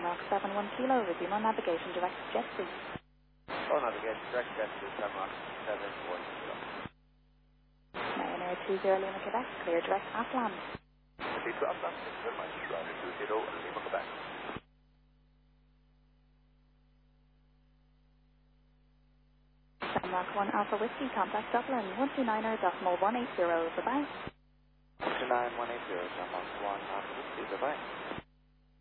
Shamrock 71 Kilo, resume on navigation direct to jet please. Oh, navigation direct jet to Shamrock 71 Kilo. Ryanair 20 Lima Quebec, clear direct Atlan. Proceed to Atlan, thank you very much. Ryanair 20 Lima Quebec. Shamrock 1 Alpha Whiskey, contact Dublin, 129er.180, bye-bye. 129-180, Shamrock 1 Alpha Whiskey, bye-bye.